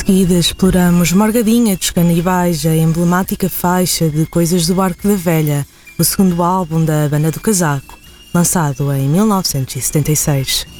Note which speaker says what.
Speaker 1: seguida exploramos Morgadinha dos Canibais, a emblemática faixa de Coisas do Barco da Velha, o segundo álbum da Banda do Casaco, lançado em 1976.